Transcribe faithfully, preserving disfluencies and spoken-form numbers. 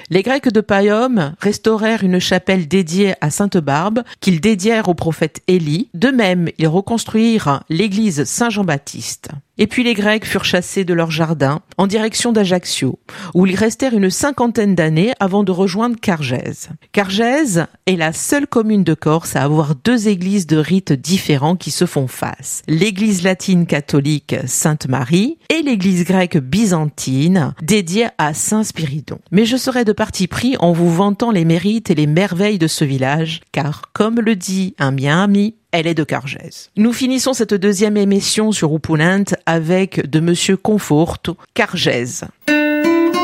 Les Grecs de Païum restaurèrent une chapelle dédiée à Sainte Barbe qu'ils dédièrent au prophète Élie. De même, ils reconstruirent l'église Saint-Jean-Baptiste. Et puis les Grecs furent chassés de leur jardin en direction d'Ajaccio, où ils restèrent une cinquantaine d'années avant de rejoindre Cargèse. Cargèse est la seule commune de Corse à avoir deux églises de rites différents qui se font face. L'église latine catholique Sainte-Marie et l'église grecque byzantine dédiée à Saint Spiridon. Mais je serai de parti pris en vous vantant les mérites et les merveilles de ce village, car, comme le dit un mien ami, elle est de Cargèse. Nous finissons cette deuxième émission sur Upunent avec de Monsieur Conforto, Cargèse.